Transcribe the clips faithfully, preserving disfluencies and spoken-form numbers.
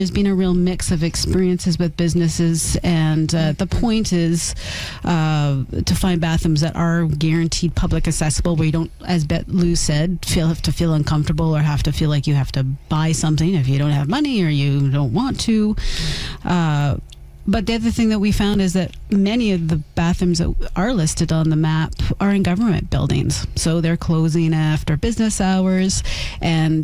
There's been a real mix of experiences with businesses, and uh, the point is uh, to find bathrooms that are guaranteed public accessible, where you don't, as Bet Lou said, feel have to feel uncomfortable or have to feel like you have to buy something if you don't have money or you don't want to. Uh, But the other thing that we found is that many of the bathrooms that are listed on the map are in government buildings. So they're closing after business hours. And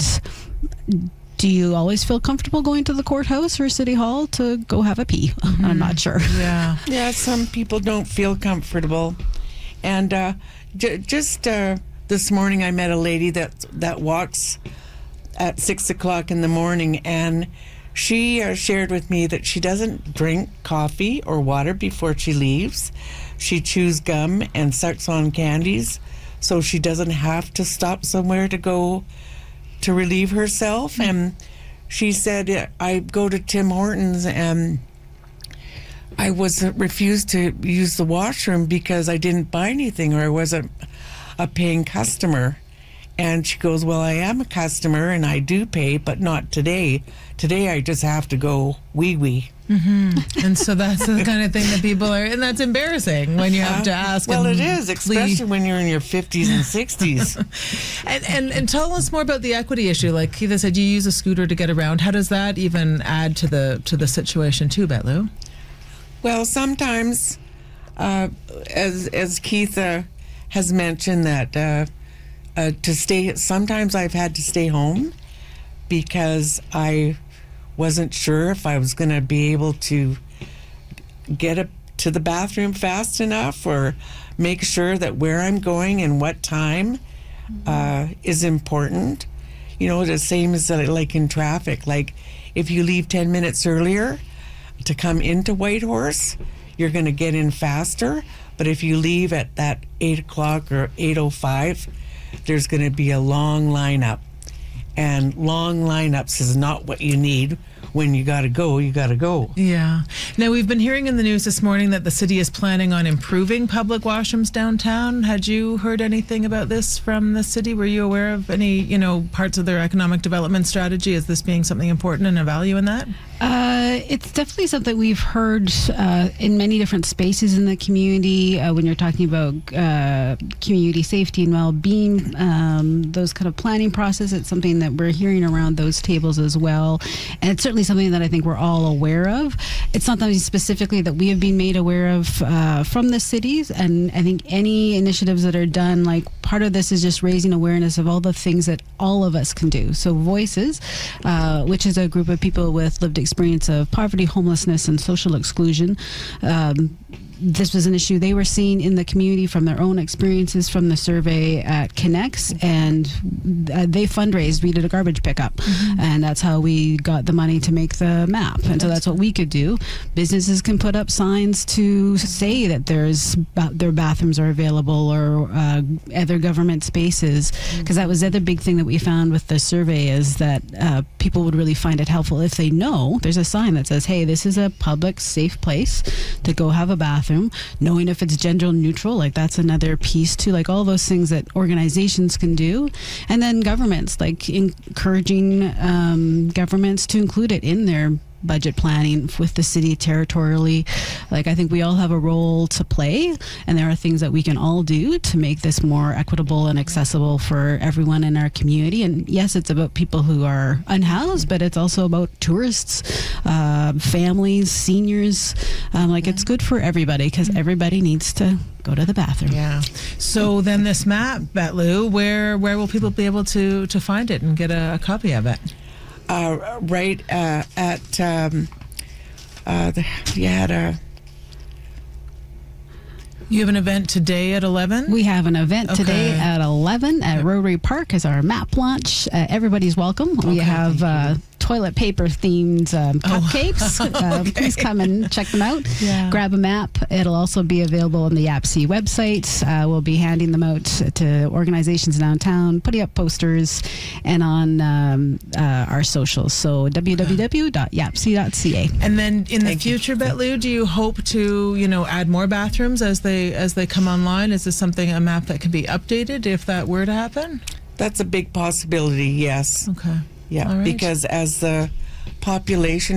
do you always feel comfortable going to the courthouse or city hall to go have a pee? Mm-hmm. I'm not sure. Yeah. Yeah, some people don't feel comfortable. And uh, j- just uh, this morning I met a lady that, that walks at six o'clock in the morning, and she uh, shared with me that she doesn't drink coffee or water before she leaves. She chews gum and sucks on candies, so she doesn't have to stop somewhere to go to relieve herself. Mm-hmm. And she said, I go to Tim Hortons and I was refused to use the washroom because I didn't buy anything or I wasn't a paying customer. And she goes, well, I am a customer and I do pay, but not today. Today I just have to go wee-wee. Mm-hmm. And so that's the kind of thing that people are, and that's embarrassing when you have to ask. Well, and it is, especially plead. when you're in your fifties and sixties. and, and and tell us more about the equity issue. Like Keitha said, you use a scooter to get around. How does that even add to the to the situation too, Bet Lou? Well, sometimes, uh, as as Keitha has mentioned, that uh, uh, to stay. Sometimes I've had to stay home because I wasn't sure if I was going to be able to get up to the bathroom fast enough, or make sure that where I'm going and what time uh, is important. You know, the same as uh, like in traffic. Like if you leave ten minutes earlier to come into Whitehorse, you're going to get in faster. But if you leave at that eight o'clock or eight oh five, there's going to be a long lineup. And long lineups is not what you need. When you got to go, you got to go. Yeah. Now, we've been hearing in the news this morning that the city is planning on improving public washrooms downtown. Had you heard anything about this from the city? Were you aware of any, you know, parts of their economic development strategy? Is this being something important and a value in that? Uh, it's definitely something we've heard uh, in many different spaces in the community. Uh, when you're talking about uh, community safety and well-being, um, those kind of planning process, it's something that we're hearing around those tables as well. And it's certainly something that I think we're all aware of. It's not something specifically that we have been made aware of uh, from the cities. And I think any initiatives that are done, like part of this is just raising awareness of all the things that all of us can do. So Voices, uh, which is a group of people with lived experience of poverty, homelessness, and social exclusion. Um, this was an issue they were seeing in the community from their own experiences from the survey at Connects, and uh, they fundraised. We did a garbage pickup, mm-hmm. and that's how we got the money to make the map. And so that's what we could do. Businesses can put up signs to say that there's ba- their bathrooms are available, or uh, other government spaces, because that was the other big thing that we found with the survey, is that uh, people would really find it helpful if they know there's a sign that says, hey, this is a public safe place to go have a bathroom. Knowing if it's gender neutral, like that's another piece too, like all those things that organizations can do. And then governments, like encouraging um, governments to include it in their budget planning with the city territorially. Like I think we all have a role to play, and there are things that we can all do to make this more equitable and accessible for everyone in our community. And yes, it's about people who are unhoused, but it's also about tourists, uh, families, seniors. Um, like it's good for everybody, because everybody needs to go to the bathroom. Yeah. So then this map, Bet Lou, where where will people be able to to find it and get a, a copy of it? Uh, right uh, at um, uh, the, you had a You have an event today at eleven? We have an event Okay. today at eleven at Rotary Park as our map launch. Uh, everybody's welcome. We Okay, have uh, toilet paper themed um, Oh. cupcakes. uh, Okay. Please come and check them out. Yeah. Grab a map. It'll also be available on the Y A P C website. Uh, we'll be handing them out to organizations downtown, putting up posters, and on um, uh, our socials. So w w w dot y a p c dot c a. And then in the Thank you. future, Bet Lou, do you hope to, you know, add more bathrooms as they as they come online? Is this something, a map that could be updated if that were to happen? That's a big possibility, yes. Okay. Yeah, All right. because as the population